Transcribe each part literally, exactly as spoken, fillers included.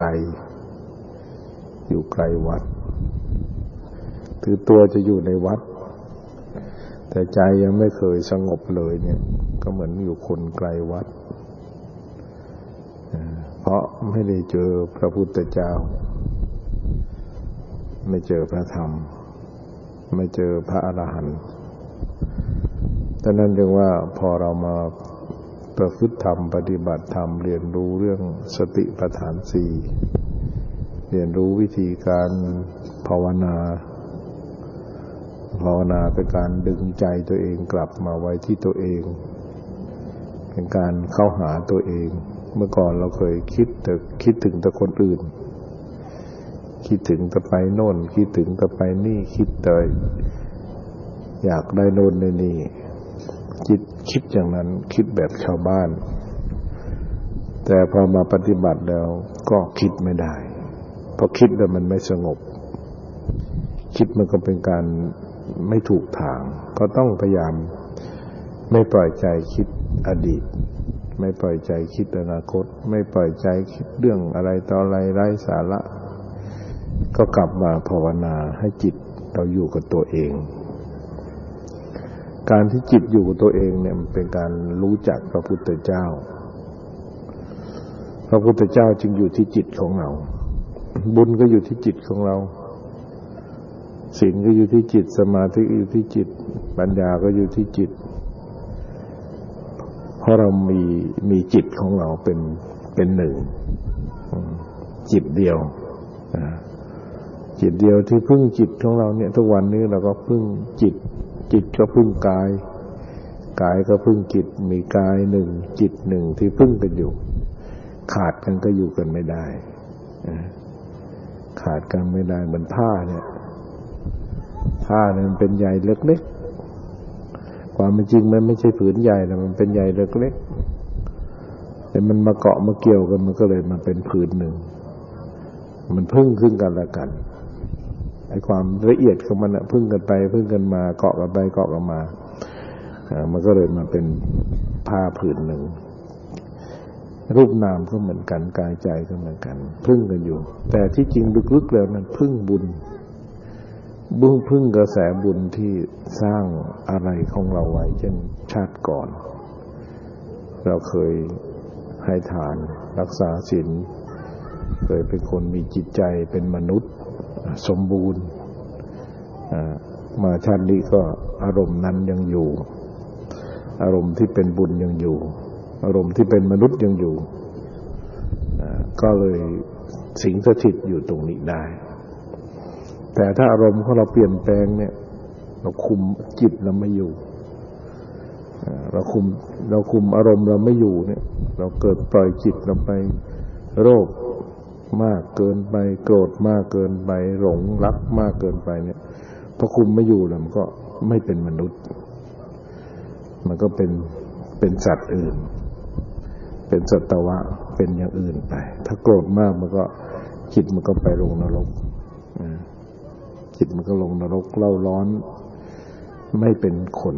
อยู่ไกลวัดคือตัวจะอยู่ในวัดแต่ใจยังไม่เคยสงบเลยเนี่ยก็เหมือนอยู่คนไกลวัดเพราะไม่ได้เจอพระพุทธเจ้าไม่เจอพระธรรมไม่เจอพระอรหันต์ดังนั้นจึงว่าพอเรามาประพฤติธรรมปฏิบัติธรรมเรียนรู้เรื่องสติปัฏฐานสี่เรียนรู้วิธีการภาวนาภาวนาเป็นการดึงใจตัวเองกลับมาไว้ที่ตัวเองเป็นการเข้าหาตัวเองเมื่อก่อนเราเคยคิดแต่คิดถึงแต่คนอื่นคิดถึงแต่ไปโน่นคิดถึงแต่ไปนี่คิดแต่อยากได้โน่นได้นี่คิดคิดอย่างนั้นคิดแบบชาวบ้านแต่พอมาปฏิบัติแล้วก็คิดไม่ได้เพราะคิดแล้วมันไม่สงบคิดมันก็เป็นการไม่ถูกทางก็ต้องพยายามไม่ปล่อยใจคิดอดีตไม่ปล่อยใจคิดอนาคตไม่ปล่อยใจคิดเรื่องอะไรต่ออะไรไร้สาระก็กลับมาภาวนาให้จิตเราอยู่กับตัวเองการที่จิตอยู่กับตัวเองเนี่ยมันเป็นการรู้จักพระพุทธเจ้าพระพุทธเจ้าจึงอยู่ที่จิตของเราบุญก็อยู่ที่จิตของเราศีลก็อยู่ที่จิตสมาธิอยู่ที่จิตปัญญาก็อยู่ที่จิตเพราะเรามีมีจิตของเราเป็นเป็นหนึ่งจิตเดียวจิตเดียวที่พึ่งจิตของเราเนี่ยทุกวันนี้เราก็พึ่งจิตจิตก็พึ่งกายกายก็พึ่งจิตมีกายหนึ่งจิตหนึ่งที่พึ่งกันอยู่ขาดกันก็อยู่กันไม่ได้ขาดกันไม่ได้เหมือนผ้าเนี่ยผ้าเนี่ยมันเป็นใยเล็กๆความจริงมันไม่ใช่ผืนใหญ่นะมันเป็นใยเล็กๆแต่มันมาเกาะมาเกี่ยวกันมันก็เลยมาเป็นผืนหนึ่งมันพึ่งขึ้นกันละกันไอ้ความละเอียดของมันน่ะพึ่งกันไปพึ่งกันมาเกาะกันไปเกาะกันมาอ่ามันก็เลยมาเป็นผ้าผืนหนึ่งรูปนามก็เหมือนกันกายใจก็เหมือนกันพึ่งกันอยู่แต่ที่จริงลึกๆแล้วนั้นพึ่งบุญบุญพึ่งกระแสบุญที่สร้างอะไรของเราไว้เช่นชาติก่อนเราเคยให้ทานรักษาศีลเคยเป็นคนมีจิตใจเป็นมนุษย์สมบูรณ์มาชาตินี้ก็อารมณ์นั้นยังอยู่อารมณ์ที่เป็นบุญยังอยู่อารมณ์ที่เป็นมนุษย์ยังอยู่ก็เลยสิงสถิตอยู่ตรงนี้ได้แต่ถ้าอารมณ์ของเราเปลี่ยนแปลงเนี่ยเราคุมจิตเราไม่อยู่เราคุมเราคุมอารมณ์เราไม่อยู่เนี่ยเราเกิดปล่อยจิตเราไปโรคมากเกินไปโกรธมากเกินไปหลงรักมากเกินไปเนี่ยพอคุมไม่อยู่แล้วมันก็ไม่เป็นมนุษย์มันก็เป็นเป็นสัตว์อื่นเป็นสัตวะเป็นอย่างอื่นไปถ้าโกรธมากมันก็จิตมันก็ไปลงนรกจิตมันก็ลงนรกเล่าร้อนไม่เป็นคน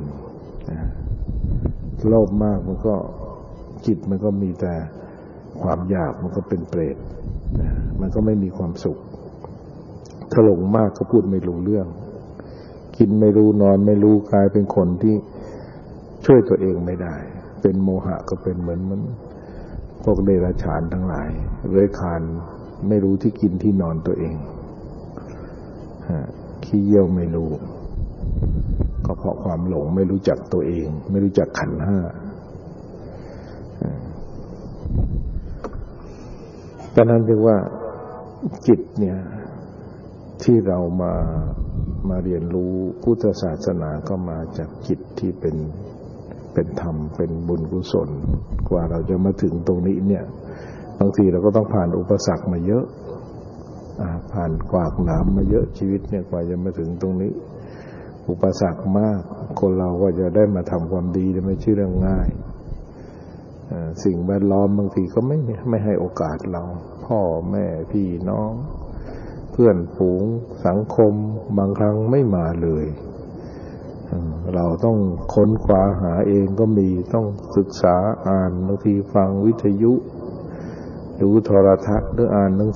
โลภมากมันก็จิตมันก็มีแต่ความอยากมันก็เป็นเปรตมันก็ไม่มีความสุขถ้าหลงมากก็พูดไม่รู้เรื่องกินไม่รู้นอนไม่รู้กลายเป็นคนที่ช่วยตัวเองไม่ได้เป็นโมหะก็เป็นเหมือนมันพวกเดรัจฉานทั้งหลายเลื้อยคลานไม่รู้ที่กินที่นอนตัวเองขี้เยี่ยวไม่รู้ก็เพราะความหลงไม่รู้จักตัวเองไม่รู้จักขันธ์ห้าดังนั้นจึงว่าจิตเนี่ยที่เรามามาเรียนรู้พุทธศาสนาก็มาจากจิตที่เป็นเป็นธรรมเป็นบุญกุศลกว่าเราจะมาถึงตรงนี้เนี่ยบางทีเราก็ต้องผ่านอุปสรรคมาเยอะผ่านกวากหนามมาเยอะชีวิตเนี่ยกว่าจะมาถึงตรงนี้อุปสรรคมากคนเราก็จะได้มาทำความดีไม่ใช่เรื่องง่ายสิ่งแวดล้อมบางทีก็ไม่ไม่ให้โอกาสเราพ่อแม่พี่น้องเพื่อนฝูงสังคมบางครั้งไม่มาเลยเราต้องค้นคว้าหาเองก็มีต้องศึกษาอ่านบางทีฟังวิทยุดูโทรทัศน์หรืออ่านหนัง